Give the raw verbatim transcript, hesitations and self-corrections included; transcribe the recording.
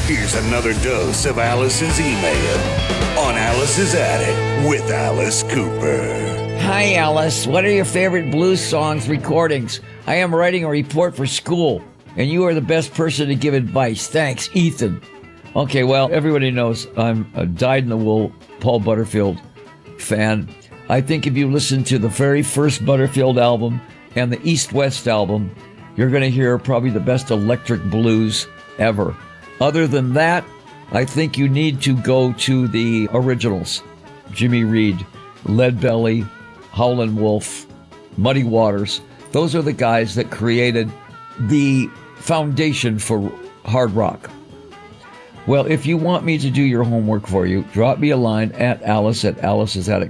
Here's another dose of Alice's email on Alice's Attic with Alice Cooper. Hi, Alice. What are your favorite blues songs recordings? I am writing a report for school, and you are the best person to give advice. Thanks, Ethan. Okay, well, everybody knows I'm a dyed-in-the-wool Paul Butterfield fan. I think if you listen to the very first Butterfield album and the East-West album, you're going to hear probably the best electric blues ever. Other than that, I think you need to go to the originals. Jimmy Reed, Leadbelly, Howlin' Wolf, Muddy Waters. Those are the guys that created the foundation for hard rock. Well, if you want me to do your homework for you, drop me a line at alice at alice's attic